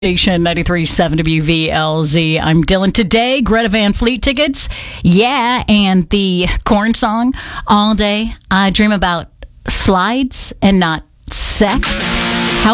Station 93.7 WVLZ. I'm Dylan. Today, Greta Van Fleet tickets. Yeah, and the Korn song, All Day I Dream About Slides and Not Sex.